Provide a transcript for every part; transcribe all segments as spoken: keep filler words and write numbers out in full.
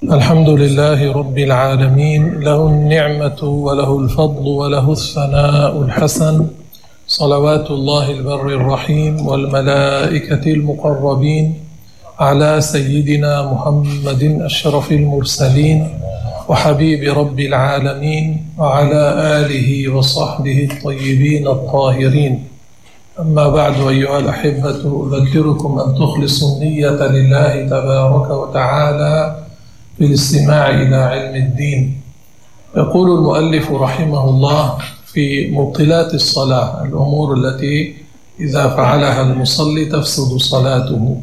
الحمد لله رب العالمين، له النعمة وله الفضل وله الثناء الحسن، صلوات الله البر الرحيم والملائكة المقربين على سيدنا محمد أشرف المرسلين وحبيب رب العالمين وعلى آله وصحبه الطيبين الطاهرين. أما بعد، أيها الأحبة، أذكركم أن تخلصوا النية لله تبارك وتعالى في الاستماع إلى علم الدين. يقول المؤلف رحمه الله في مبطلات الصلاة، الأمور التي إذا فعلها المصلي تفسد صلاته.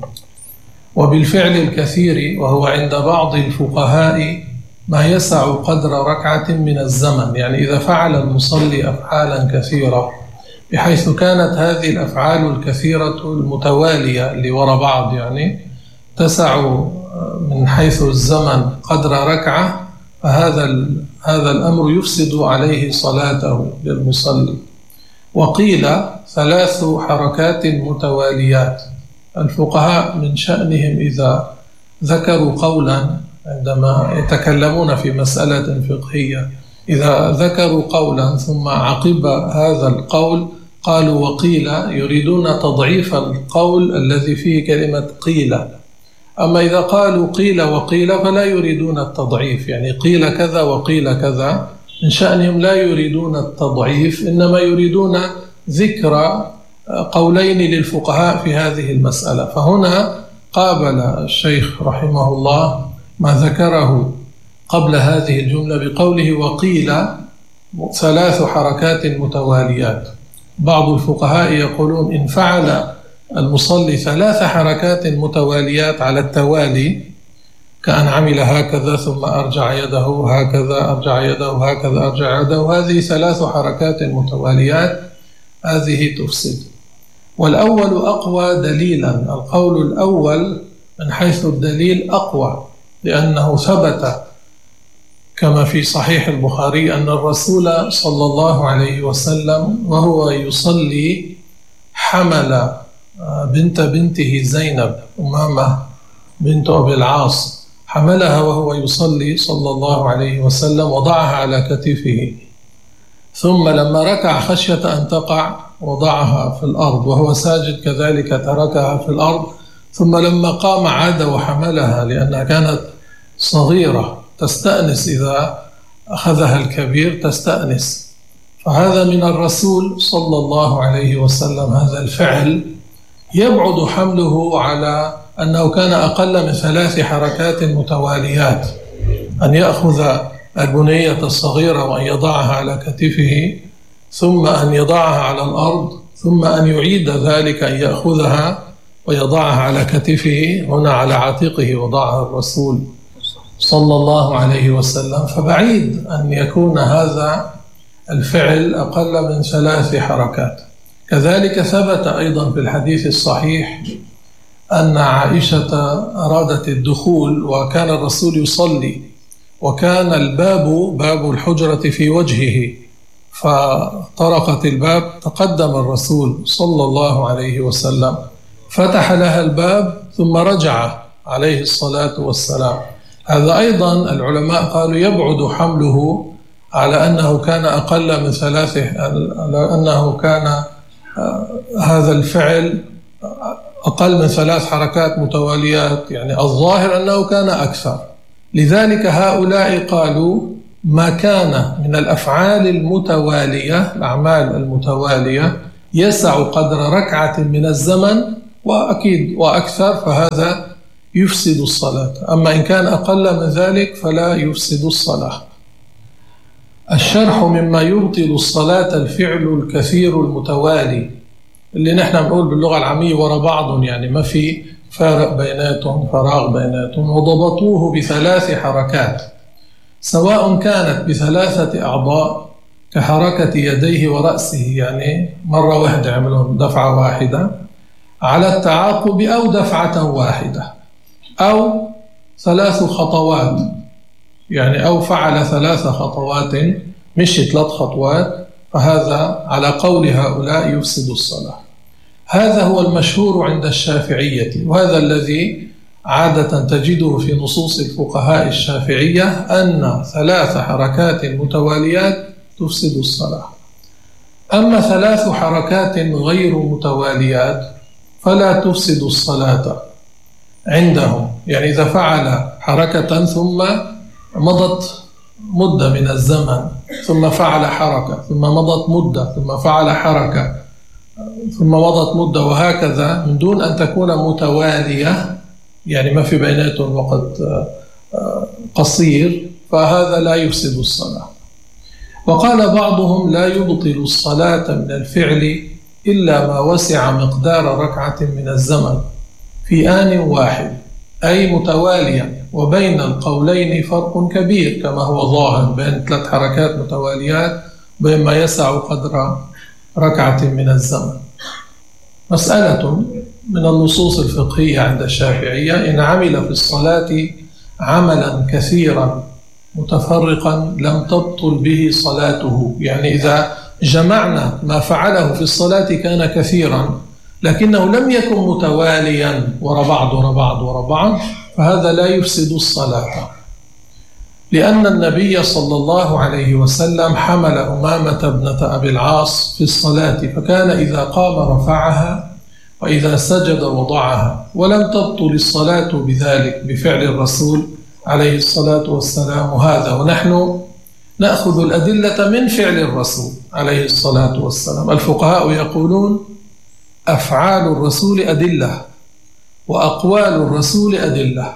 وبالفعل الكثير، وهو عند بعض الفقهاء ما يسع قدر ركعة من الزمن، يعني إذا فعل المصلي أفعالا كثيرة بحيث كانت هذه الأفعال الكثيرة المتوالية اللي وراء بعض يعني تسع من حيث الزمن قدر ركعة، فهذا هذا الأمر يفسد عليه صلاته للمصلي. وقيل ثلاث حركات متواليات. الفقهاء من شأنهم إذا ذكروا قولا عندما يتكلمون في مسألة فقهية، إذا ذكروا قولا ثم عقب هذا القول قالوا وقيل، يريدون تضعيف القول الذي فيه كلمة قيل. أما إذا قالوا قيل وقيل فلا يريدون التضعيف، يعني قيل كذا وقيل كذا، من شأنهم لا يريدون التضعيف، إنما يريدون ذكر قولين للفقهاء في هذه المسألة. فهنا قابل الشيخ رحمه الله ما ذكره قبل هذه الجملة بقوله وقيل ثلاث حركات متواليات. بعض الفقهاء يقولون إن فعل المصلي ثلاث حركات متواليات على التوالي، كأن عمل هكذا ثم أرجع يده هكذا، أرجع يده هكذا، أرجع يده، هذه ثلاث حركات متواليات، هذه تفسد. والأول أقوى دليلا، القول الأول من حيث الدليل أقوى، لأنه ثبت كما في صحيح البخاري أن الرسول صلى الله عليه وسلم وهو يصلي حمل بنت بنته زينب، أمامة بنت أبي العاص، حملها وهو يصلي صلى الله عليه وسلم، وضعها على كتفه، ثم لما ركع خشية أن تقع وضعها في الأرض، وهو ساجد كذلك تركها في الأرض، ثم لما قام عاد وحملها لأنها كانت صغيرة تستأنس، إذا أخذها الكبير تستأنس. فهذا من الرسول صلى الله عليه وسلم، هذا الفعل يبعد حمله على أنه كان أقل من ثلاث حركات متواليات، أن يأخذ البنية الصغيرة وأن يضعها على كتفه، ثم أن يضعها على الأرض، ثم أن يعيد ذلك أن يأخذها ويضعها على كتفه، هنا على عاتقه وضعها الرسول صلى الله عليه وسلم. فبعيد أن يكون هذا الفعل أقل من ثلاث حركات. كذلك ثبت أيضا في الحديث الصحيح أن عائشة أرادت الدخول وكان الرسول يصلي، وكان الباب باب الحجرة في وجهه، فطرقت الباب، تقدم الرسول صلى الله عليه وسلم فتح لها الباب ثم رجع عليه الصلاة والسلام. هذا أيضا العلماء قالوا يبعد حمله على أنه كان أقل من ثلاثة، على أنه كان هذا الفعل أقل من ثلاث حركات متواليات، يعني الظاهر أنه كان أكثر. لذلك هؤلاء قالوا ما كان من الأفعال المتوالية، الأعمال المتوالية، يسع قدر ركعة من الزمن وأكيد وأكثر، فهذا يفسد الصلاة. أما إن كان أقل من ذلك فلا يفسد الصلاة. الشرح مما يبطل الصلاة الفعل الكثير المتوالي، اللي نحن نقول باللغة العامية وراء بعض، يعني ما في فارق بيناتهم، فراغ بيناتهم، وضبطوه بثلاث حركات، سواء كانت بثلاثة أعضاء كحركة يديه ورأسه، يعني مرة واحدة عملهم دفعة واحدة على التعاقب، أو دفعة واحدة، أو ثلاث خطوات، يعني أو فعل ثلاث خطوات مش ثلاث خطوات، فهذا على قول هؤلاء يفسد الصلاة. هذا هو المشهور عند الشافعية، وهذا الذي عادة تجده في نصوص الفقهاء الشافعية أن ثلاث حركات متواليات تفسد الصلاة. أما ثلاث حركات غير متواليات فلا تفسد الصلاة عندهم. يعني إذا فعل حركة ثم مضت مدة من الزمن ثم فعل حركة ثم مضت مدة ثم فعل حركة ثم مضت مدة وهكذا من دون أن تكون متوالية، يعني ما في بيناتهم وقت قصير، فهذا لا يفسد الصلاة. وقال بعضهم لا يبطل الصلاة من الفعل إلا ما وسع مقدار ركعة من الزمن في آن واحد، أي متواليا، وبين القولين فرق كبير كما هو ظاهر بين ثلاث حركات متواليات وبين ما يسع قدر ركعة من الزمن. مسألة من النصوص الفقهية عند الشافعية: إن عمل في الصلاة عملا كثيرا متفرقا لم تبطل به صلاته. يعني إذا جمعنا ما فعله في الصلاة كان كثيرا لكنه لم يكن متواليا وراء بعض وراء بعض وراء بعض، فهذا لا يفسد الصلاة، لأن النبي صلى الله عليه وسلم حمل أمامة ابنة أبي العاص في الصلاة، فكان إذا قام رفعها وإذا سجد وضعها، ولم تبطل الصلاة بذلك بفعل الرسول عليه الصلاة والسلام هذا. ونحن نأخذ الأدلة من فعل الرسول عليه الصلاة والسلام. الفقهاء يقولون أفعال الرسول أدلة وأقوال الرسول أدلة.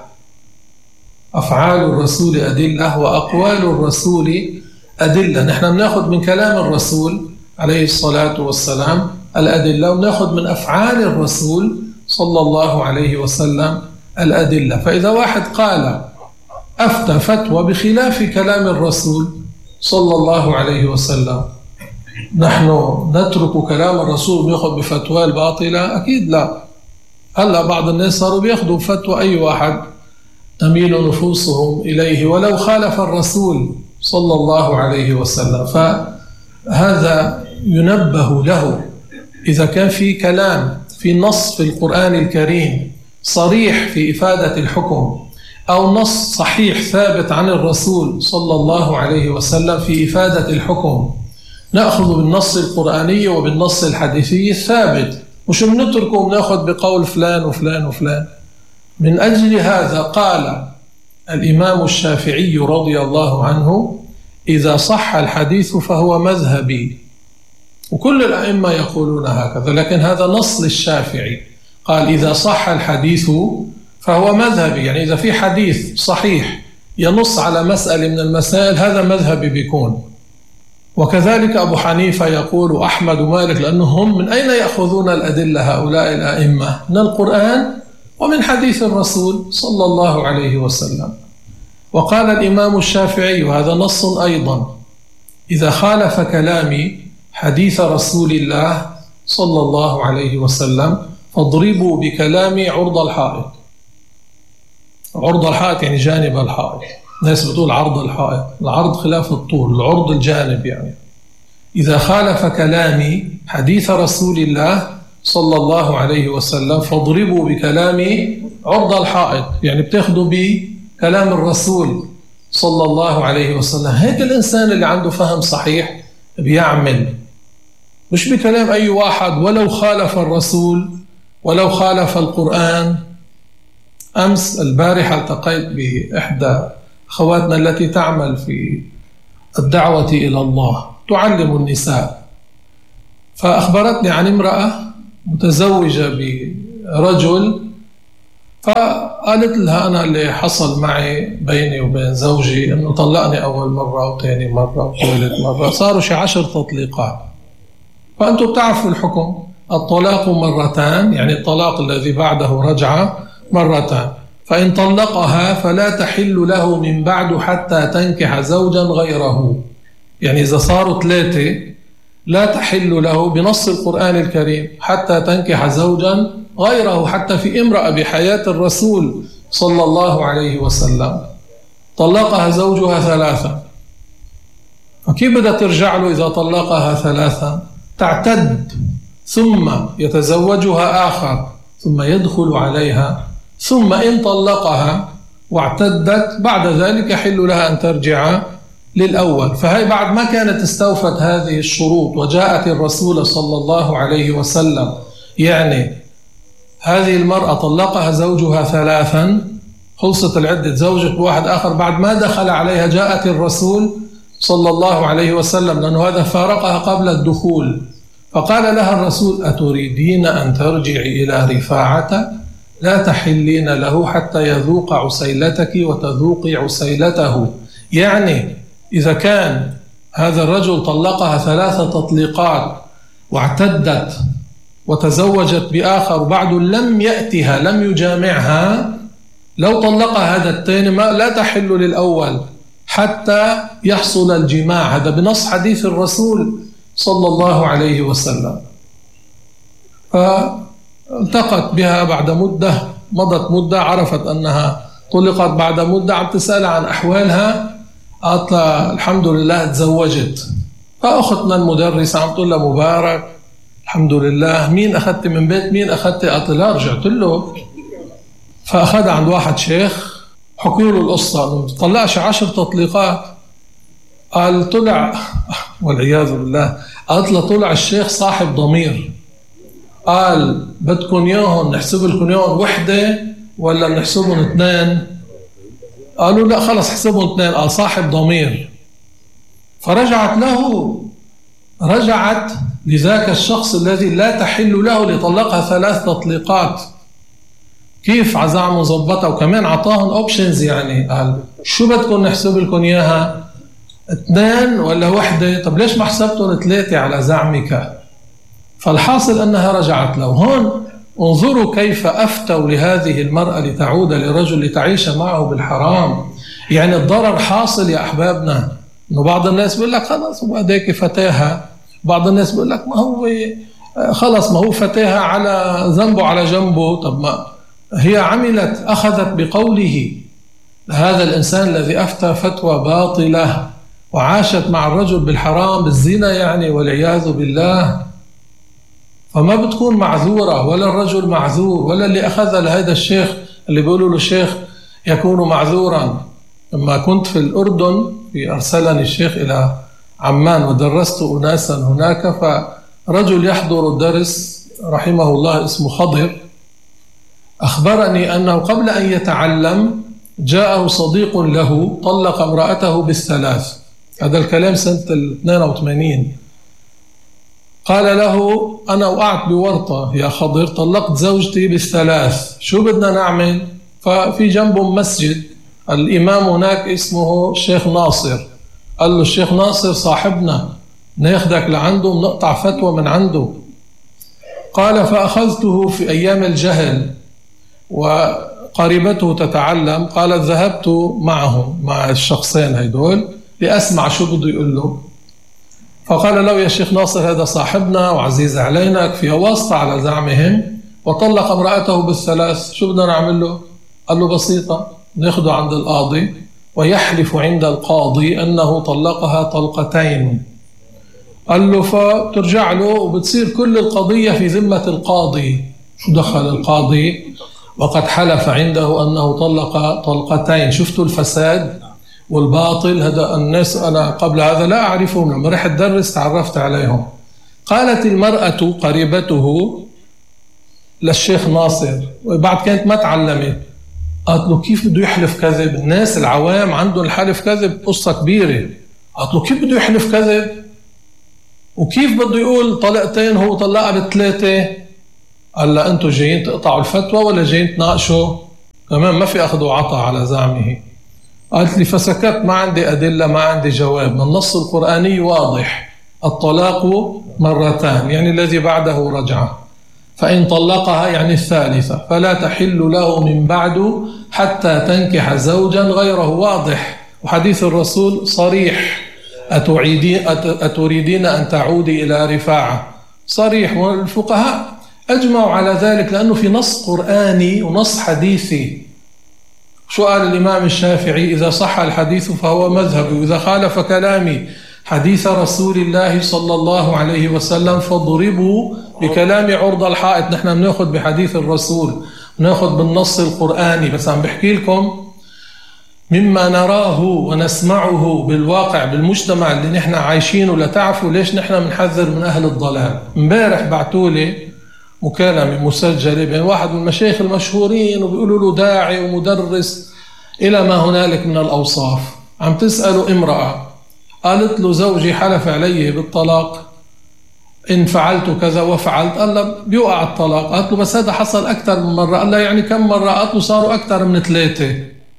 أفعال الرسول أدلة وأقوال الرسول أدلة. نحن بناخذ من كلام الرسول عليه الصلاة والسلام الأدلة، وناخذ من أفعال الرسول صلى الله عليه وسلم الأدلة. فإذا واحد قال أفتى فتوى بخلاف كلام الرسول صلى الله عليه وسلم، نحن نترك كلام الرسول ونأخذ بفتوى الباطلة؟ أكيد لا. هلا بعض الناس صاروا بياخذوا فتوى أي واحد تميل نفوسهم إليه ولو خالف الرسول صلى الله عليه وسلم، فهذا ينبه له. إذا كان في كلام في نص في القرآن الكريم صريح في إفادة الحكم، أو نص صحيح ثابت عن الرسول صلى الله عليه وسلم في إفادة الحكم، نأخذ بالنص القرآني وبالنص الحديثي الثابت، مش بنتركه ونأخذ بقول فلان وفلان وفلان. من أجل هذا قال الإمام الشافعي رضي الله عنه: إذا صح الحديث فهو مذهبي. وكل الأئمة يقولون هكذا، لكن هذا نص للشافعي، قال إذا صح الحديث فهو مذهبي. يعني إذا في حديث صحيح ينص على مسألة من المسائل هذا مذهبي بيكون. وكذلك أبو حنيفة يقول، وأحمد ومالك، لأنهم من أين يأخذون الأدلة هؤلاء الأئمة؟ من القرآن ومن حديث الرسول صلى الله عليه وسلم. وقال الإمام الشافعي، وهذا نص أيضا: إذا خالف كلامي حديث رسول الله صلى الله عليه وسلم فاضربوا بكلامي عرض الحائط. عرض الحائط يعني جانب الحائط. الناس بتقول عرض الحائط، العرض خلاف الطول، العرض الجانب. يعني إذا خالف كلامي حديث رسول الله صلى الله عليه وسلم فاضربوا بكلامي عرض الحائط، يعني بتاخدوا بكلام الرسول صلى الله عليه وسلم. هيك الإنسان اللي عنده فهم صحيح بيعمل، مش بكلام أي واحد ولو خالف الرسول ولو خالف القرآن. أمس البارحة التقيت بإحدى أخواتنا التي تعمل في الدعوة إلى الله، تعلم النساء، فأخبرتني عن امرأة متزوجة برجل، فقالت لها أنا اللي حصل معي بيني وبين زوجي أنه طلقني أول مرة وثاني مرة وثالث مرة، صاروا شي عشر تطليقات. فأنتم بتعرفوا الحكم، الطلاق مرتان، يعني الطلاق الذي بعده رجعة مرتان، فإن طلقها فلا تحل له من بعد حتى تنكح زوجا غيره. يعني إذا صاروا ثلاثة لا تحل له بنص القرآن الكريم حتى تنكح زوجا غيره. حتى في امرأة بحياة الرسول صلى الله عليه وسلم طلقها زوجها ثلاثة، فكيف بدها ترجع له إذا طلقها ثلاثة؟ تعتد ثم يتزوجها آخر ثم يدخل عليها ثم إن طلقها واعتدت بعد ذلك يحل لها أن ترجع للأول. فهي بعد ما كانت استوفت هذه الشروط وجاءت الرسول صلى الله عليه وسلم، يعني هذه المرأة طلقها زوجها ثلاثا، خلصت العدة، زوجت بواحد آخر، بعد ما دخل عليها جاءت الرسول صلى الله عليه وسلم، لأنه هذا فارقها قبل الدخول، فقال لها الرسول: أتريدين أن ترجعي إلى رفاعة؟ لا تحلين له حتى يذوق عسيلتك وتذوقي عسيلته. يعني إذا كان هذا الرجل طلقها ثلاثة تطليقات واعتدت وتزوجت بآخر بعد لم يأتها لم يجامعها، لو طلقها هذا الثاني ما لا تحل للأول حتى يحصل الجماع. هذا بنص حديث الرسول صلى الله عليه وسلم. فالتقت بها بعد مدة، مضت مدة، عرفت أنها طلقت بعد مدة، عم تسأل عن أحوالها، قالت لها الحمد لله تزوجت. فأختنا المدرسة عم تقول لها: مبارك، الحمد لله، مين أخذت من بيت مين أخذت؟ قالت لها: رجعت له. فأخذ عند واحد شيخ، حكوا له القصة، طلقش عشر تطليقات. قال طلع والعياذ بالله، قالت له طلع الشيخ صاحب ضمير، قال بدكم ياهن نحسب لكم ياهن وحدة ولا نحسبهم اثنين؟ قالوا لا خلص حسبهم اثنين. قال صاحب ضمير. فرجعت له، رجعت لذاك الشخص الذي لا تحل له لطلقها ثلاث تطليقات. كيف عزعموا ظبطها؟ وكمان عطاهم اوبشنز، يعني قال شو بدكم نحسب لكم اياها؟ اثنين ولا وحده؟ طب ليش ما حسبتهم ثلاثه على زعمك؟ فالحاصل انها رجعت له. هون انظروا كيف افتوا لهذه المراه لتعود لرجل لتعيش معه بالحرام. يعني الضرر حاصل يا احبابنا. انه بعض الناس بيقول لك خلص وبعديك فتاها، بعض الناس بيقول لك ما هو خلص ما هو فتاها على ذنبه على جنبه. طب ما هي عملت، أخذت بقوله هذا الإنسان الذي أفتى فتوى باطلة وعاشت مع الرجل بالحرام بالزنا يعني والعياذ بالله. فما بتكون معذورة، ولا الرجل معذور، ولا اللي أخذ لهذا الشيخ اللي بيقولوا له الشيخ يكون معذورا. لما كنت في الأردن في أرسلني الشيخ إلى عمان ودرست أناسا هناك، فرجل يحضر الدرس رحمه الله اسمه خضر أخبرني أنه قبل أن يتعلم جاءه صديق له طلق امرأته بالثلاث. هذا الكلام سنة اثنين وثمانين. قال له أنا وقعت بورطة يا خضر، طلقت زوجتي بالثلاث، شو بدنا نعمل؟ ففي جنبه مسجد، الإمام هناك اسمه الشيخ ناصر. قال له الشيخ ناصر صاحبنا، ناخدك لعنده ونقطع فتوى من عنده. قال فأخذته في أيام الجهل وقريبته تتعلم. قالت ذهبت معهم مع الشخصين هيدول لأسمع شو بده يقول له. فقال له يا شيخ ناصر هذا صاحبنا وعزيز علينا، كفي واسطة على زعمهم، وطلق امرأته بالثلاث، شو بدنا نعمل له؟ قال له بسيطة، ناخده عند القاضي ويحلف عند القاضي أنه طلقها طلقتين. قال له فترجع له وبتصير كل القضية في ذمة القاضي. شو دخل القاضي وقد حلف عنده أنه طلق طلقتين؟ شفتوا الفساد والباطل. هذا الناس أنا قبل هذا لا أعرفهم، لما رحت أدرس تعرفت عليهم. قالت المرأة قريبته للشيخ ناصر وبعد كانت ما تعلمت، قالت له كيف بده يحلف كذب؟ الناس العوام عندهم الحلف كذب قصة كبيرة. قالت له كيف بده يحلف كذب؟ وكيف بده يقول طلقتين هو طلقها بالثلاثة؟ قال لا أنتوا جايين تقطعوا الفتوى ولا جايين تناقشوا؟ كمان ما في أخذ وعطى على زعمه. قالت لي فسكت، ما عندي أدلة، ما عندي جواب. من النص القرآني واضح، الطلاق مرتان، يعني الذي بعده رجعة. فإن طلقها يعني الثالثة فلا تحل له من بعد حتى تنكح زوجا غيره. واضح، وحديث الرسول صريح، أتريدين أن تعودي إلى رفاعة؟ صريح، والفقهاء أجمعوا على ذلك لأنه في نص قرآني ونص حديثي. شو قال الإمام الشافعي؟ إذا صح الحديث فهو مذهبي، وإذا خالف كلامي حديث رسول الله صلى الله عليه وسلم فاضربوا بكلام عرض الحائط. نحن بناخذ بحديث الرسول، بناخذ بالنص القرآني، بس عم بحكي لكم مما نراه ونسمعه بالواقع بالمجتمع اللي نحن عايشينه لتعرفوا ليش نحن بنحذر من أهل الضلال. امبارح بعتولي مكالمة مسجلة بين واحد من المشايخ المشهورين وبيقولوا له داعي ومدرس إلى ما هنالك من الأوصاف. عم تسأله امرأة قالت له زوجي حلف علي بالطلاق إن فعلت كذا وفعلت. قال له بيوقع الطلاق. قالت له بس هذا حصل أكثر من مرة. قال له يعني كم مرة؟ قالت له صاروا أكثر من ثلاثة.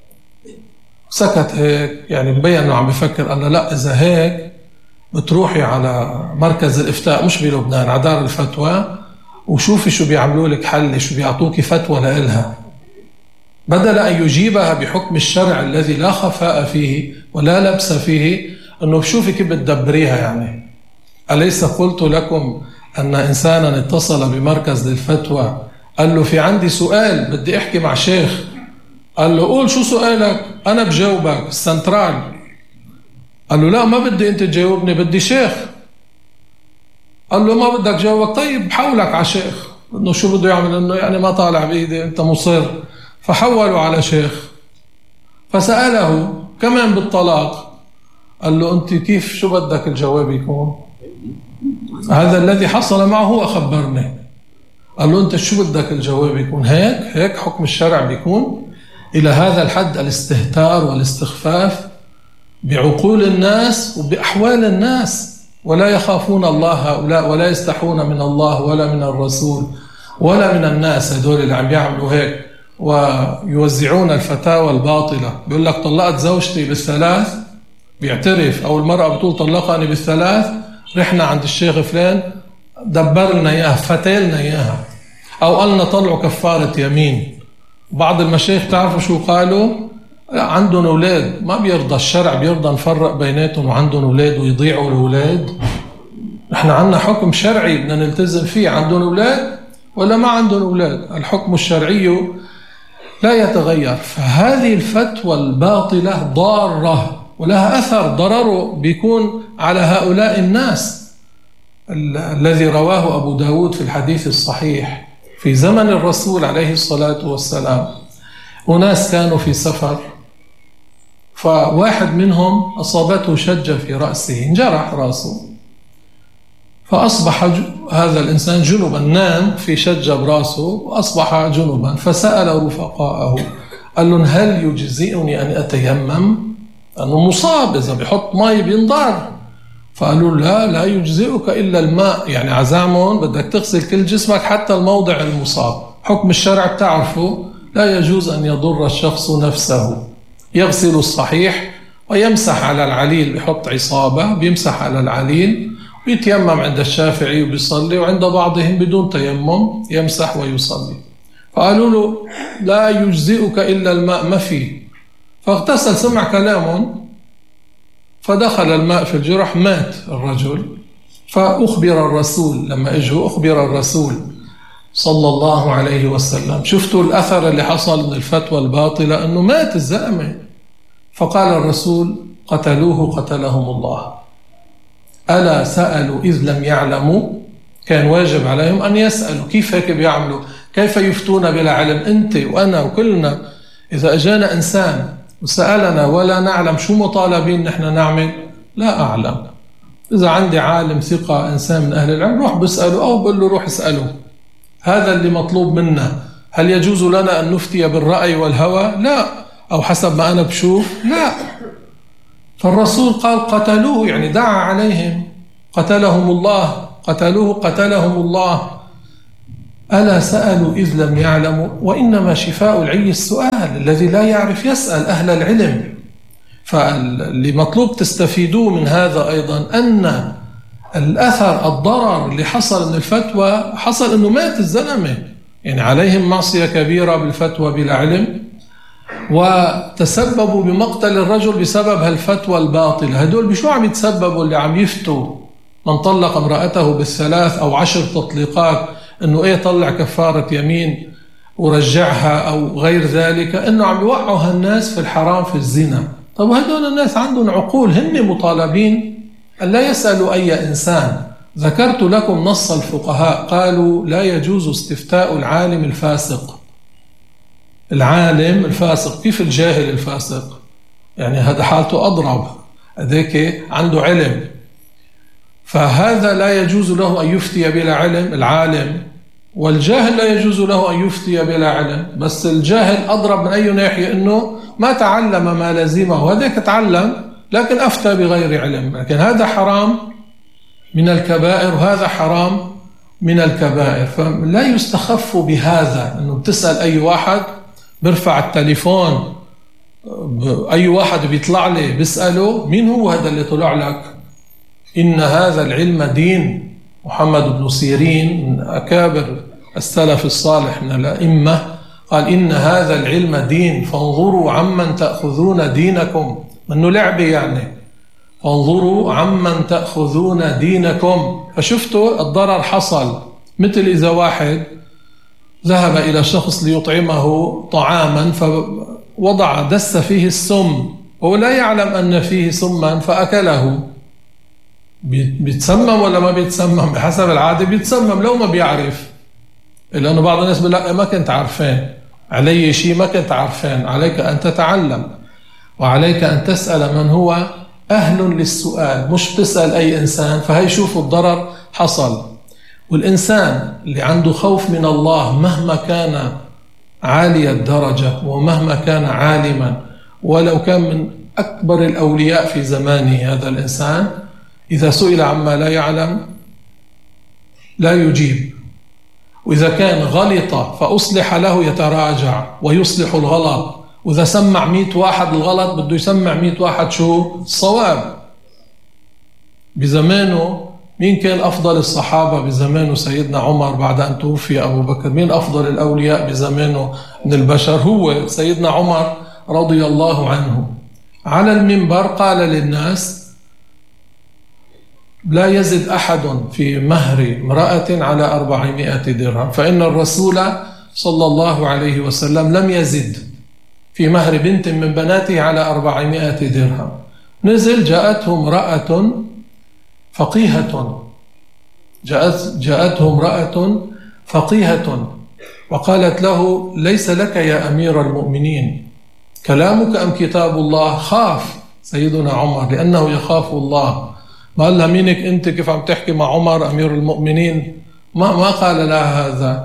سكت هيك، يعني مبين انه عم بفكر. قال له لا، اذا هيك بتروحي على مركز الافتاء مش بلبنان، على دار الفتوى، وشوفي شو بيعملوا لك حل، شو بيعطوكي فتوى لإلها، بدل ان يجيبها بحكم الشرع الذي لا خفاء فيه ولا لبس فيه، انه شوفي كيف بتدبريها. يعني أليس قلت لكم ان انسانا اتصل بمركز للفتوى قال له في عندي سؤال بدي احكي مع شيخ. قال له قول شو سؤالك أنا بجاوبك السنترال. قال له لا ما بدي أنت تجاوبني، بدي شيخ. قال له ما بدك جاوبك؟ طيب بحولك على شيخ. إنه شو بده يعمل؟ إنه يعني ما طالع بإيدي أنت مصر. فحولوا على شيخ فسأله كمان بالطلاق. قال له أنت كيف شو بدك الجواب يكون؟ هذا الذي حصل معه هو خبرني. قال له أنت شو بدك الجواب يكون؟ هيك هيك حكم الشرع بيكون؟ إلى هذا الحد الاستهتار والاستخفاف بعقول الناس وبأحوال الناس، ولا يخافون الله هؤلاء ولا يستحون من الله ولا من الرسول ولا من الناس. هدول اللي عم بيعملوا هيك ويوزعون الفتاوى الباطلة. بيقول لك طلقت زوجتي بالثلاث، بيعترف، أو المرأة بتقول طلقني بالثلاث، رحنا عند الشيخ فلان دبر لنا إياها، فتيلنا إياها، أو قالنا طلعوا كفارة يمين. بعض المشايخ تعرفوا شو قالوا؟ عندهم أولاد، ما بيرضى الشرع، بيرضى نفرق بيناتهم وعندهم أولاد ويضيعوا الأولاد. نحن عندنا حكم شرعي بدنا نلتزم فيه. عندهم أولاد ولا ما عندهم أولاد؟ الحكم الشرعي لا يتغير. فهذه الفتوى الباطلة ضارة ولها أثر، ضرره بيكون على هؤلاء الناس. الذي رواه أبو داود في الحديث الصحيح في زمن الرسول عليه الصلاة والسلام، أناس كانوا في سفر، فواحد منهم أصابته شجة في رأسه، انجرح رأسه، فأصبح هذا الإنسان جنبا، نام في شجة برأسه وأصبح جنبا. فسأل رفقاءه قال لهم هل يجزئني أن أتيمم؟ أنه مصاب، إذا بيحط ماء بينضر. فقالوا لا لا يجزئك إلا الماء، يعني عزامهم بدك تغسل كل جسمك حتى الموضع المصاب. حكم الشرع بتعرفه لا يجوز أن يضر الشخص نفسه، يغسل الصحيح ويمسح على العليل، بيحط عصابة بيمسح على العليل ويتيمم عند الشافعي وبيصلي، وعند بعضهم بدون تيمم يمسح ويصلي. فقالوا له لا يجزئك إلا الماء، ما فيه. فاغتسل، سمع كلامهم، فدخل الماء في الجرح، مات الرجل. فأخبر الرسول، لما اجوا أخبر الرسول صلى الله عليه وسلم. شفتوا الأثر اللي حصل من الفتوى الباطلة، أنه مات الزلمة. فقال الرسول قتلوه قتلهم الله. ألا سألوا إذ لم يعلموا؟ كان واجب عليهم أن يسألوا. كيف هيك بيعملوا؟ كيف يفتون بلا علم؟ أنت وأنا وكلنا إذا أجانا إنسان وسألنا ولا نعلم شو مطالبين نحن نعمل، لا أعلم. إذا عندي عالم ثقة إنسان من أهل العلم روح بسأله، أو بقول له روح اسأله. هذا اللي مطلوب منا. هل يجوز لنا أن نفتي بالرأي والهوى؟ لا. أو حسب ما أنا بشوف؟ لا. فالرسول قال قتلوه، يعني دعا عليهم، قتلهم الله، قتلوه قتلهم الله. ألا سألوا إذ لم يعلموا؟ وإنما شفاء العي السؤال، الذي لا يعرف يسأل أهل العلم. فاللي مطلوب تستفيدوه من هذا أيضا أن الأثر الضرر اللي حصل من الفتوى حصل أنه مات الزلمة، يعني عليهم معصية كبيرة بالفتوى بلا علم، وتسببوا بمقتل الرجل بسبب هالفتوى الباطلة. هدول بشو عم يتسببوا؟ اللي عم يفتوا من طلق امرأته بالثلاث أو عشر تطليقات أنه إيه طلع كفارة يمين ورجعها أو غير ذلك، أنه عم يوقعوا هالناس في الحرام في الزنا. طب هدول الناس عندهم عقول، هن مطالبين أن لا يسألوا أي إنسان. ذكرت لكم نص الفقهاء، قالوا لا يجوز استفتاء العالم الفاسق. العالم الفاسق، كيف الجاهل الفاسق؟ يعني هذا حالته أضرب، هذاك عنده علم، فهذا لا يجوز له أن يفتي بلا علم العالم، والجاهل لا يجوز له أن يفتي بلا علم. بس الجاهل أضرب من أي ناحية؟ أنه ما تعلم ما لازمه، وهذاك تعلم لكن أفتى بغير علم. لكن هذا حرام من الكبائر وهذا حرام من الكبائر، فلا يستخف بهذا. أنه بتسأل أي واحد، برفع التليفون، أي واحد بيطلع لي بيسأله مين هو هذا اللي طلع لك؟ إن هذا العلم دين. محمد بن سيرين من أكابر السلف الصالح من الأئمة قال إن هذا العلم دين فانظروا عمن تأخذون دينكم. منه لعبة يعني، فانظروا عمن تأخذون دينكم. فشفتوا الضرر حصل، مثل إذا واحد ذهب إلى شخص ليطعمه طعاما فوضع دس فيه السم وهو لا يعلم أن فيه سما فأكله، بيتسمم ولا ما بيتسمم؟ بحسب العادة بيتسمم لو ما بيعرف، لأنه بعض الناس بيقول لا ما كنت عارفين، علي شيء ما كنت عارفين. عليك أن تتعلم، وعليك أن تسأل من هو أهل للسؤال، مش تسأل أي إنسان. فهي شوفوا الضرر حصل. والإنسان اللي عنده خوف من الله مهما كان عالي الدرجة ومهما كان عالما، ولو كان من أكبر الأولياء في زمانه، هذا الإنسان إذا سئل عما لا يعلم لا يجيب. وإذا كان غلط فأصلح له يتراجع ويصلح الغلط. وإذا سمع مئة واحد الغلط بده يسمع مئة واحد شو الصواب. بزمانه مين كان أفضل الصحابة بزمانه؟ سيدنا عمر بعد أن توفي أبو بكر. مين أفضل الأولياء بزمانه من البشر؟ هو سيدنا عمر رضي الله عنه. على المنبر قال للناس لا يزد أحد في مهر امرأة على أربعمائة درهم، فإن الرسول صلى الله عليه وسلم لم يزد في مهر بنت من بناته على أربعمائة درهم. نزل جاءته امرأة فقيهة، جاءت جاءته امرأة فقيهة وقالت له ليس لك يا أمير المؤمنين كلامك أم كتاب الله؟ خاف سيدنا عمر لأنه يخاف الله. ما قال لها مينك أنت كيف عم تحكي مع عمر أمير المؤمنين؟ ما ما قال لها هذا.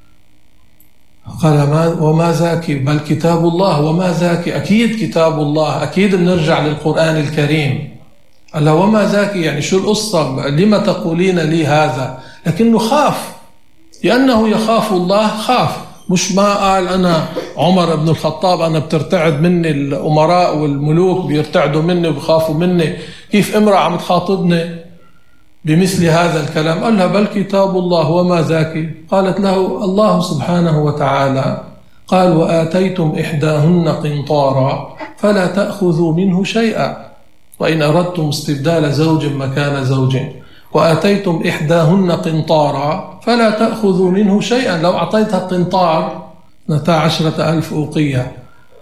قال ما وما ذاك؟ بل كتاب الله. وما ذاك؟ أكيد كتاب الله، أكيد بنرجع للقرآن الكريم. قال لها وما ذاك؟ يعني شو القصة؟ لما تقولين لي هذا؟ لكنه خاف، لأنه يخاف الله خاف. مش ما قال أنا عمر بن الخطاب أنا بترتعد مني الأمراء والملوك بيرتعدوا مني وبخافوا مني، كيف امرأة عم تخاطبني بمثل هذا الكلام؟ قال لها بل كتاب الله. وما ذاك؟ قالت له الله سبحانه وتعالى قال وآتيتم إحداهن قنطارا فلا تأخذوا منه شيئا وإن أردتم استبدال زوج مكان زوج وآتيتم إحداهن قنطارا فلا تأخذوا منه شيئا. لو أعطيتها قنطار اثنتا عشرة ألف أوقية،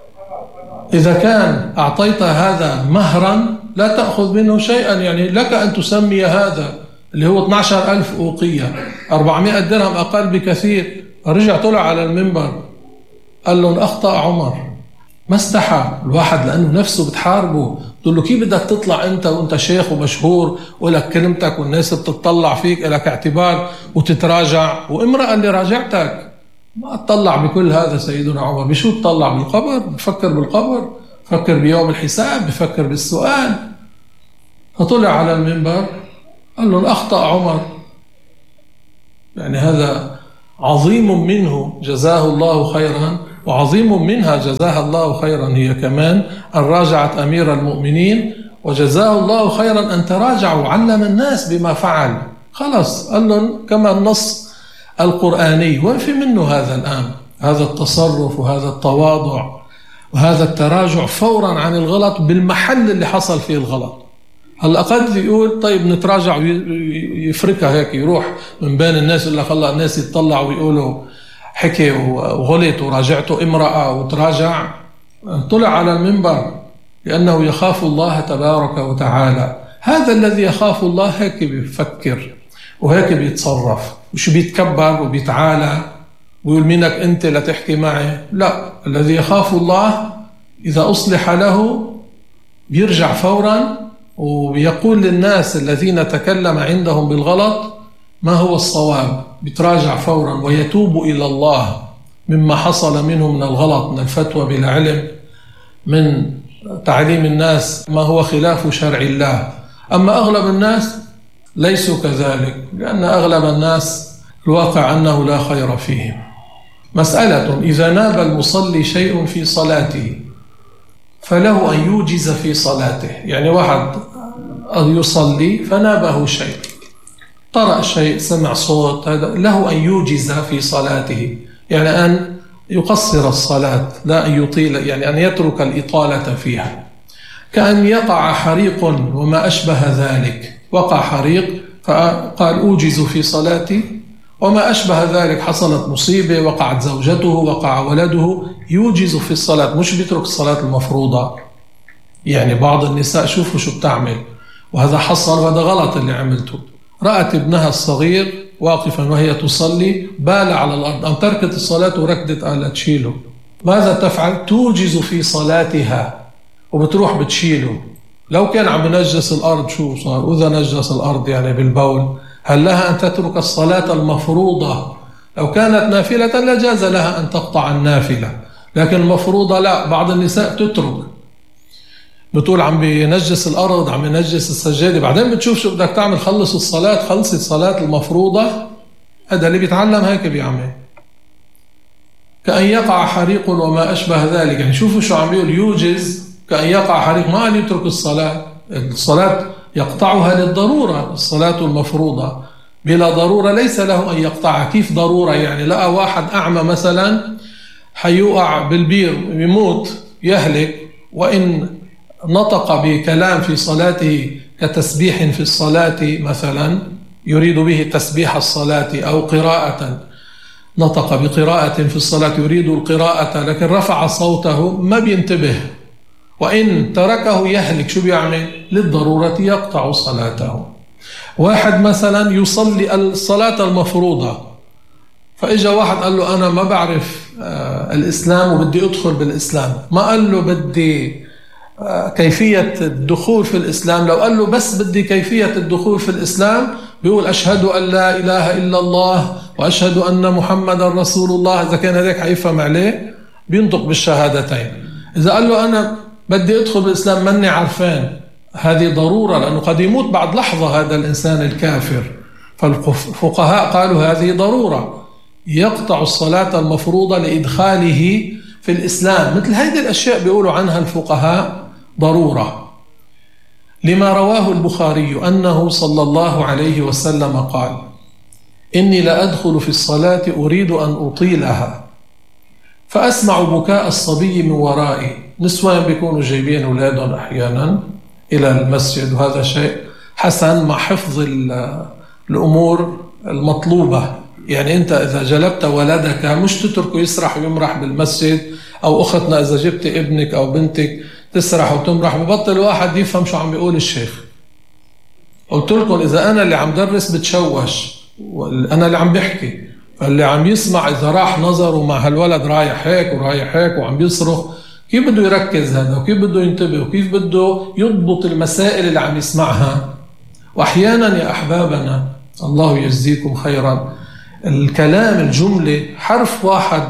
إذا كان أعطيت هذا مهرا لا تأخذ منه شيئا، يعني لك أن تسمي هذا اللي هو اثنتا عشرة ألف أوقية أربعمائة درهم أقل بكثير. رجع طلع على المنبر قال لهم أخطأ عمر، ما استحى الواحد لأنه نفسه بتحاربه. تقول له كيف بدك تطلع أنت وأنت شيخ ومشهور ولك كلمتك والناس بتطلع فيك لك اعتبار وتتراجع، وامرأة اللي راجعتك ما تطلع بكل هذا. سيدنا عمر بشو تطلع؟ بالقبر؟ بفكر بالقبر، بفكر بيوم الحساب، بفكر بالسؤال. فطلع على المنبر قال له أخطأ عمر. يعني هذا عظيم منه جزاه الله خيرا، وعظيم منها جزاها الله خيرا هي كمان أن راجعت أمير المؤمنين، وجزاه الله خيرا أن تراجع وعلم الناس بما فعل. خلص قال لهم كما النص القرآني. وين في منه هذا الآن؟ هذا التصرف وهذا التواضع وهذا التراجع فورا عن الغلط بالمحل اللي حصل فيه الغلط. هلا قد يقول طيب نتراجع ويفركها هيك، يروح من بين الناس يقول لك الله الناس يتطلعوا ويقولوا حكي وغلط وراجعته امرأة وتراجع. طلع على المنبر لأنه يخاف الله تبارك وتعالى. هذا الذي يخاف الله هيك بيفكر وهيك بيتصرف، مش بيتكبر وبيتعالى ويقول منك أنت لا تحكي معي. لا، الذي يخاف الله إذا أصلح له بيرجع فورا وبيقول للناس الذين تكلم عندهم بالغلط ما هو الصواب، بيتراجع فورا ويتوب إلى الله مما حصل منه من الغلط، من الفتوى بلا علم، من تعليم الناس ما هو خلاف شرع الله. أما أغلب الناس ليسوا كذلك، لأن أغلب الناس الواقع أنه لا خير فيهم. مسألة: إذا ناب المصلي شيء في صلاته فله أن يوجز في صلاته. يعني واحد يصلي فنابه شيء، قرأ شيء، سمع صوت، هذا له أن يوجز في صلاته، يعني أن يقصر الصلاة لا أن يطيل، يعني أن يترك الإطالة فيها. كأن يقع حريق وما أشبه ذلك، وقع حريق فقال أوجز في صلاتي وما أشبه ذلك، حصلت مصيبة، وقعت زوجته، وقع ولده، يوجز في الصلاة، مش بيترك الصلاة المفروضة. يعني بعض النساء شوفوا شو بتعمل، وهذا حصل وهذا غلط اللي عملته. رأت ابنها الصغير واقفا وهي تصلي، بال على الأرض، أم تركت الصلاة وركضت قالت تشيله. ماذا تفعل؟ توجز في صلاتها وبتروح بتشيله. لو كان عم ينجس الأرض شو صار؟ وإذا نجس الأرض يعني بالبول، هل لها أن تترك الصلاة المفروضة؟ لو كانت نافلة لجاز لها أن تقطع النافلة، لكن المفروضة لا. بعض النساء تترك، بتقول عم بينجس الأرض، عم ينجس السجادة، بعدين بتشوف شو بدك تعمل، خلص الصلاة، خلص الصلاة المفروضة. هذا اللي بيتعلم هيك بيعمل. كأن يقع حريق وما أشبه ذلك، يعني شوفوا شو عم بيقول، يوجز كأن يقع حريق، ما أن يترك الصلاة. الصلاة يقطعها للضرورة، الصلاة المفروضة بلا ضرورة ليس له أن يقطعها. كيف ضرورة؟ يعني لقى واحد أعمى مثلا حيوقع بالبير يموت يهلك، وإن نطق بكلام في صلاته كتسبيح في الصلاة مثلا، يريد به تسبيح الصلاة، أو قراءة، نطق بقراءة في الصلاة يريد القراءة، لكن رفع صوته ما بينتبه، وإن تركه يهلك. شو بيعمل؟ للضرورة يقطع صلاته. واحد مثلا يصلي الصلاة المفروضة، فإجا واحد قال له أنا ما بعرف الإسلام وبدي أدخل بالإسلام، ما قال له بدي كيفية الدخول في الإسلام. لو قال له بس بدي كيفية الدخول في الإسلام، بيقول أشهد أن لا إله إلا الله وأشهد أن محمد رسول الله. إذا كان هذاك حيفهم عليه بينطق بالشهادتين. إذا قال له أنا بدي أدخل بالإسلام مني عرفان، هذه ضرورة، لأنه قد يموت بعد لحظة هذا الإنسان الكافر. فالفقهاء قالوا هذه ضرورة، يقطع الصلاة المفروضة لإدخاله في الإسلام. مثل هذه الأشياء بيقولوا عنها الفقهاء ضرورة. لما رواه البخاري أنه صلى الله عليه وسلم قال: إني لأدخل في الصلاة أريد أن أطيلها فأسمع بكاء الصبي من ورائي. نسوان بيكونوا جايبين أولادهم أحيانا إلى المسجد، وهذا شيء حسن مع حفظ الأمور المطلوبة. يعني أنت إذا جلبت ولدك مش تتركه يسرح ويمرح بالمسجد، أو أختنا إذا جبت ابنك أو بنتك تسرح وتمرح، ببطل واحد يفهم شو عم بيقول الشيخ. قلت لكم إذا أنا اللي عم درس بتشوش، أنا اللي عم بحكي، فاللي عم يسمع إذا راح نظره مع هالولد رايح هيك ورايح هيك وعم بيصرخ، كيف بده يركز هذا؟ وكيف بده ينتبه؟ وكيف بده يضبط المسائل اللي عم يسمعها؟ وأحيانا يا أحبابنا الله يجزيكم خيرا، الكلام الجملة حرف واحد،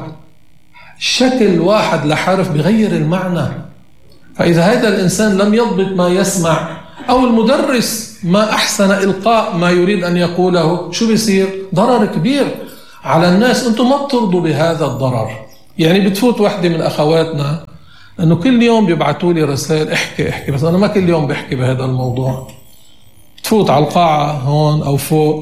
شكل واحد لحرف بغير المعنى. فإذا هذا الإنسان لم يضبط ما يسمع، أو المدرس ما أحسن إلقاء ما يريد أن يقوله، شو بيصير؟ ضرر كبير على الناس. أنتم ما بترضوا بهذا الضرر. يعني بتفوت واحدة من أخواتنا أنه كل يوم بيبعتوا لي رسائل احكي احكي، بس أنا ما كل يوم بحكي بهذا الموضوع. تفوت على القاعة هون أو فوق،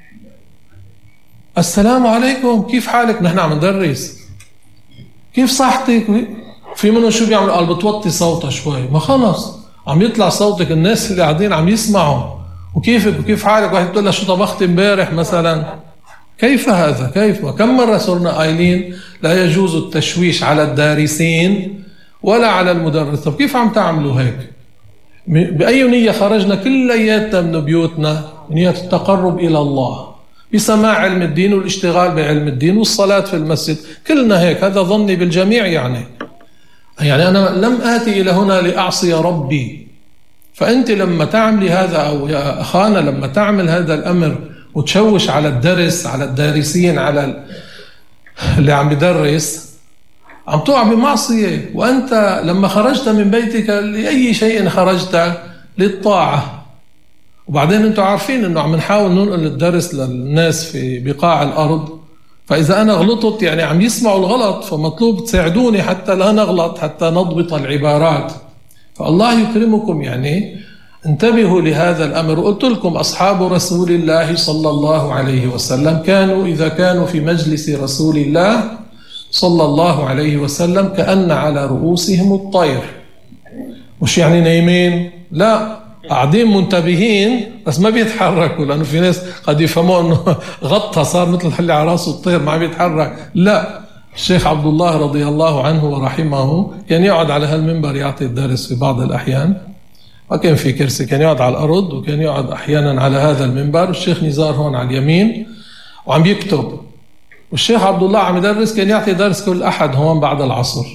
السلام عليكم كيف حالك؟ نحن عم ندرس، كيف صحتك؟ في منه شو بيعمل؟ قال بتوطي صوتها شوي، ما خلص عم يطلع صوتك، الناس اللي قاعدين عم يسمعوا. وكيفك وكيف حالك؟ واحد بتقول لها شو طبخت امبارح مثلا. كيف هذا؟ كيف؟ وكم مرة صرنا قايلين لا يجوز التشويش على الدارسين ولا على المدرس. طب كيف عم تعملوا هيك؟ بأي نية خرجنا كلياتنا من بيوتنا؟ نية التقرب إلى الله بسماع علم الدين والاشتغال بعلم الدين والصلاة في المسجد، كلنا هيك، هذا ظني بالجميع. يعني يعني أنا لم آتي إلى هنا لأعصي ربي. فأنت لما تعملي هذا، أو يا أخانا لما تعمل هذا الأمر وتشوش على الدرس، على الدارسين، على اللي عم يدرس، عم تقع بمعصية. وأنت لما خرجت من بيتك لأي شيء خرجت للطاعة. وبعدين أنتم عارفين أنه عم نحاول ننقل الدرس للناس في بقاع الأرض، فإذا أنا غلطت يعني عم يسمعوا الغلط، فمطلوب تساعدوني حتى لا نغلط، حتى نضبط العبارات. فالله يكرمكم، يعني انتبهوا لهذا الأمر. وقلت لكم أصحاب رسول الله صلى الله عليه وسلم كانوا إذا كانوا في مجلس رسول الله صلى الله عليه وسلم كأن على رؤوسهم الطير. مش يعني نايمين، لا، قاعدين منتبهين بس ما بيتحركوا، لأنه في ناس قد يفهموا أنه غطى صار مثل اللي على راسه الطير ما بيتحرك. لا، الشيخ عبد الله رضي الله عنه ورحمه كان يقعد على هالمنبر يعطي الدرس في بعض الأحيان، ما كان في كرسي، كان يقعد على الأرض، وكان يقعد أحيانا على هذا المنبر. الشيخ نزار هون على اليمين وعم يكتب، والشيخ عبد الله عم يدرس، كان يعطي درس كل أحد هون بعد العصر،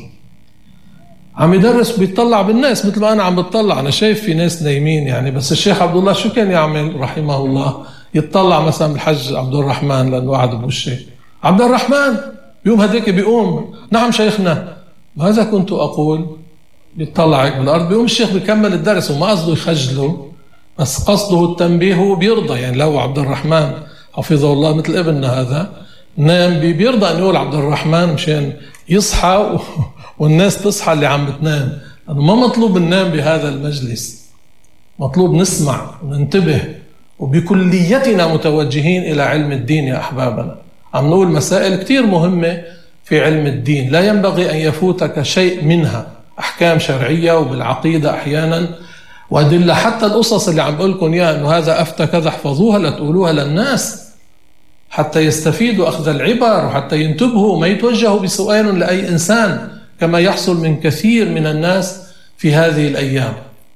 عم يدرس وبيطلع بالناس مثل ما أنا عم بتطلع. أنا شايف في ناس نايمين يعني، بس الشيخ عبد الله شو كان يعمل رحمه الله؟ يتطلع مثلا بالحج عبد الرحمن لأنه قعد بوشه، عبد الرحمن يوم هديك بيقوم، نعم شيخنا، ماذا كنت أقول؟ بيطلع هيك بالأرض، بيقوم الشيخ بيكمل الدرس، وما قصده يخجله، بس قصده التنبيه، وبيرضى. يعني لو عبد الرحمن حفظه الله مثل ابننا هذا نام، بيرضى أن يقول عبد الرحمن مشان يصحى والناس تصحى اللي عم بتنام. لأنه ما مطلوب ننام بهذا المجلس، مطلوب نسمع وننتبه، وبكليتنا متوجهين إلى علم الدين يا أحبابنا. عم نقول مسائل كتير مهمة في علم الدين، لا ينبغي أن يفوتك شيء منها، أحكام شرعية وبالعقيدة أحيانا وأدلة، حتى القصص اللي عم بقول لكم إياها أنه هذا أفتى كذا، احفظوها لتقولوها للناس حتى يستفيدوا أخذ العبر، وحتى ينتبهوا وما يتوجهوا بسؤال لأي إنسان كما يحصل من كثير من الناس في هذه الأيام.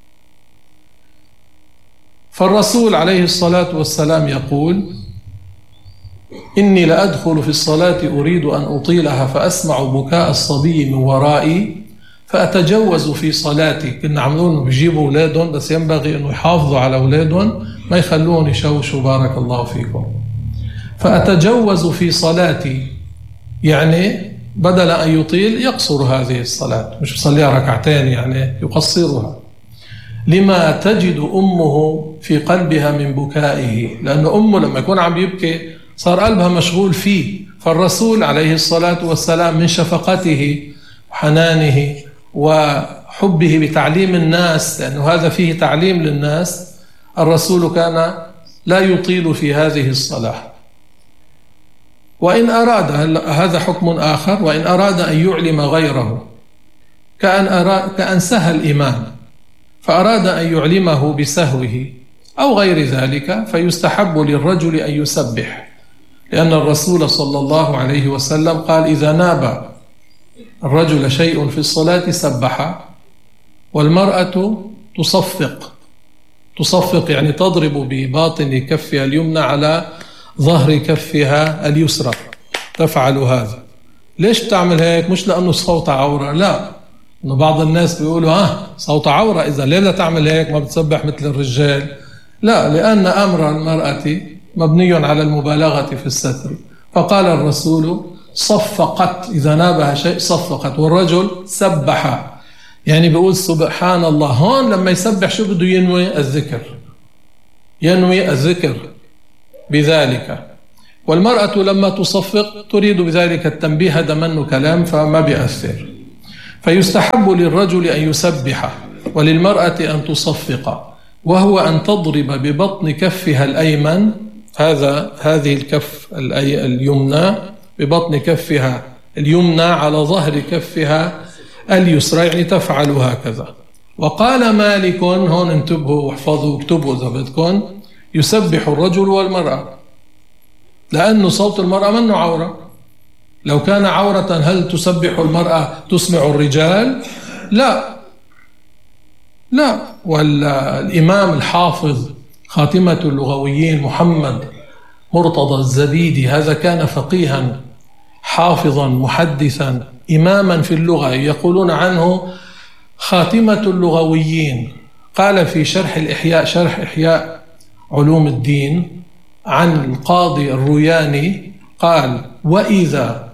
فالرسول عليه الصلاة والسلام يقول: إني لأدخل في الصلاة أريد أن أطيلها فأسمع بكاء الصبي من ورائي فأتجوز في صلاتي. كنا عملون بيجيبوا أولادهم، بس ينبغي أنه يحافظوا على أولادهم ما يخلون يشوشوا، بارك الله فيكم. فأتجوز في صلاتي، يعني بدل أن يطيل يقصر هذه الصلاة، مش يصليها ركعتين، يعني يقصرها. لما تجد أمه في قلبها من بكائه، لأن أمه لما يكون عم يبكي صار قلبها مشغول فيه. فالرسول عليه الصلاة والسلام من شفقته وحنانه وحبه بتعليم الناس، لأنه هذا فيه تعليم للناس، الرسول كان لا يطيل في هذه الصلاة. وإن أراد، هذا حكم آخر، وإن أراد أن يعلم غيره كأن, أراد كأن سهى الإمام فأراد أن يعلمه بسهوه أو غير ذلك، فيستحب للرجل أن يسبح، لأن الرسول صلى الله عليه وسلم قال: إذا ناب الرجل شيء في الصلاة سبح. والمرأة تصفق، تصفق يعني تضرب بباطن كفها اليمنى على ظهر كفها اليسرى، تفعل هذا. ليش بتعمل هيك؟ مش لأنه صوت عورة، لا، إنه بعض الناس بيقولوا ها صوت عورة، إذا ليه لا تعمل هيك، ما بتسبح مثل الرجال. لا، لأن أمر المرأة مبني على المبالغة في الستر. فقال الرسول: صفقت، إذا نابها شيء صفقت. والرجل سبح، يعني بيقول سبحان الله. هون لما يسبح شو بده ينوي؟ الذكر، ينوي الذكر بذلك. والمرأة لما تصفق تريد بذلك التنبيه، هذا منه كلام فما بيأثر. فيستحب للرجل أن يسبح وللمرأة أن تصفق، وهو أن تضرب ببطن كفها الأيمن، هذا هذه الكف اليمنى ببطن كفها اليمنى على ظهر كفها اليسرى، يعني تفعل هكذا. وقال مالك، هون انتبهوا واحفظوا واكتبوا إذا بدكم: يسبح الرجل والمرأة، لأنه صوت المرأة منه عورة. لو كان عورة هل تسبح المرأة تسمع الرجال؟ لا، لا. والإمام الحافظ خاتمة اللغويين محمد مرتضى الزبيدي، هذا كان فقيها حافظا محدثا إماما في اللغة، يقولون عنه خاتمة اللغويين. قال في شرح الإحياء، شرح إحياء علوم الدين، عن القاضي الروياني قال: وإذا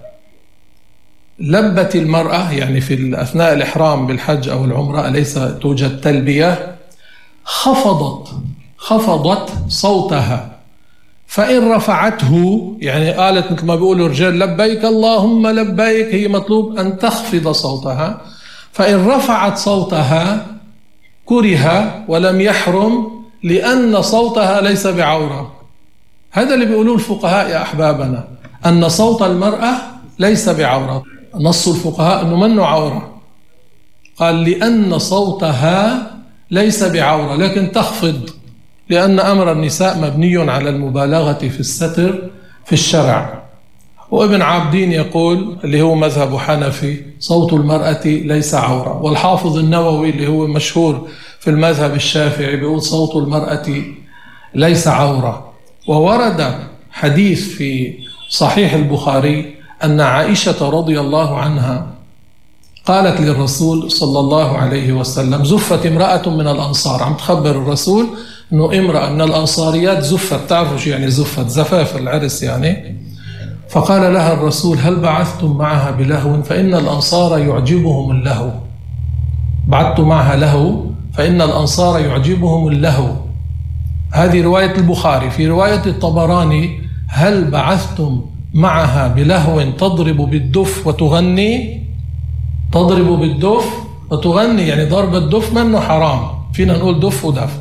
لبت المرأة، يعني في أثناء الإحرام بالحج أو العمرة أليس توجد تلبية، خفضت خفضت صوتها، فإن رفعته، يعني قالت مثل ما بيقولوا الرجال لبيك اللهم لبيك، هي مطلوب أن تخفض صوتها، فإن رفعت صوتها كره ولم يحرم لأن صوتها ليس بعورة. هذا اللي بيقولوه الفقهاء يا أحبابنا، أن صوت المرأة ليس بعورة. نص الفقهاء أنه منه عورة، قال لأن صوتها ليس بعورة، لكن تخفض، لأن أمر النساء مبني على المبالغة في الستر في الشرع. وابن عابدين يقول، اللي هو مذهب حنفي، صوت المرأة ليس عورة. والحافظ النووي اللي هو مشهور في المذهب الشافعي بيقول صوت المرأة ليس عورة. وورد حديث في صحيح البخاري أن عائشة رضي الله عنها قالت للرسول صلى الله عليه وسلم: زفت امرأة من الأنصار، عم تخبر الرسول أنه امرأة من الأنصاريات زفت. تعرفوا شو يعني زفت؟ زفاف العرس يعني. فقال لها الرسول: هل بعثتم معها بلهو؟ فإن الأنصار يعجبهم اللهو. بعثت معها لهو فإن الأنصار يعجبهم اللهو. هذه رواية البخاري. في رواية الطبراني: هل بعثتم معها بلهو تضرب بالدف وتغني؟ تضرب بالدف وتغني، يعني ضرب الدف منه حرام، فينا نقول دف ودف.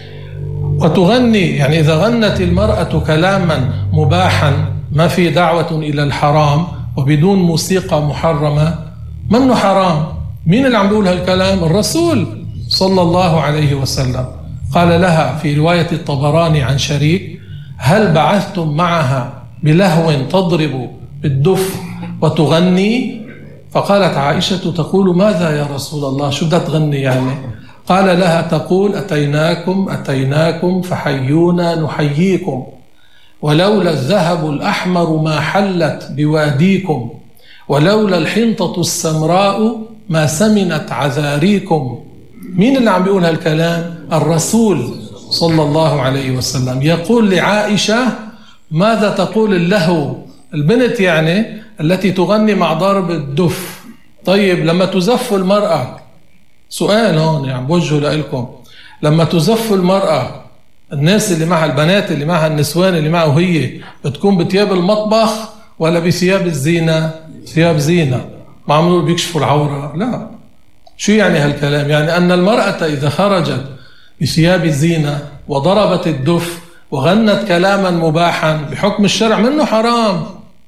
وتغني يعني إذا غنت المرأة كلاما مباحا ما في دعوة إلى الحرام وبدون موسيقى محرمة منه حرام. مين اللي عم بيقول هالكلام؟ الرسول صلى الله عليه وسلم. قال لها في رواية الطبراني عن شريك: هل بعثتم معها بلهو تضرب بالدف وتغني؟ فقالت عائشة تقول: ماذا يا رسول الله؟ شو بدها تغني يعني؟ قال لها تقول: أتيناكم أتيناكم فحيونا نحييكم، ولولا الذهب الأحمر ما حلت بواديكم، ولولا الحنطة السمراء ما سمنت عذاريكم. مين اللي عم بيقول هالكلام؟ الرسول صلى الله عليه وسلم يقول لعائشة: ماذا تقول اللهو؟ البنت يعني التي تغني مع ضرب الدف. طيب لما تزف المرأة، سؤال هون يعني بوجهه لكم، لما تزف المرأة، الناس اللي معها، البنات اللي معها، النسوان اللي معها، هي بتكون بثياب المطبخ ولا بثياب الزينة؟ ثياب زينة. ما عم بيكشفوا العورة؟ لا. شو يعني هالكلام؟ يعني أن المرأة إذا خرجت بثياب الزينة وضربت الدف وغنت كلاما مباحا بحكم الشرع منه حرام،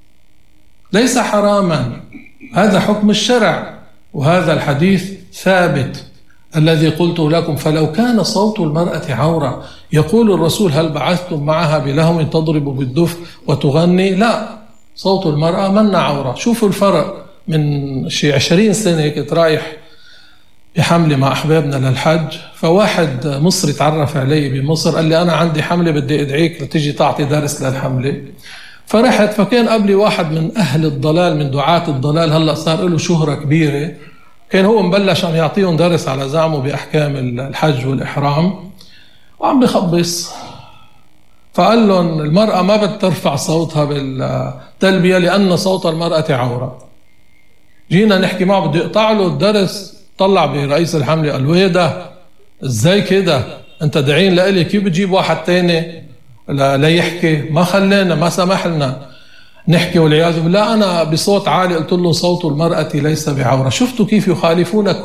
ليس حراما، هذا حكم الشرع. وهذا الحديث ثابت الذي قلت لكم: فلو كان صوت المرأة عورة، يقول الرسول: هل بعثتم معها بلهو تضرب بالدف وتغني؟ لا، صوت المرأة من عورة. شوفوا الفرق. من شي عشرين سنة كنت رايح بحملة مع أحبابنا للحج، فواحد مصري تعرف علي بمصر قال لي: أنا عندي حملة بدي أدعيك لتجي تعطي درس للحملة. فرحت، فكان قبلي واحد من أهل الضلال، من دعاة الضلال، هلأ صار له شهرة كبيرة، كان هو مبلش عم يعطيهم درس على زعمه بأحكام الحج والإحرام، وعم بخبص. فقال لهم: المرأة ما بترفع صوتها بالتلبية لأن صوت المرأة عورة. جينا نحكي معه، بده يقطع له الدرس، طلع برئيس الحملة قال: ويه ده؟ ازاي كده؟ انت داعين لإلي، كيف بتجيب واحد تاني ليحكي؟ ما خلينا، ما سمح لنا نحكي والعياذ بالله. أنا بصوت عالي قلت له: صوت المرأة ليس بعورة. شفتوا كيف يخالفون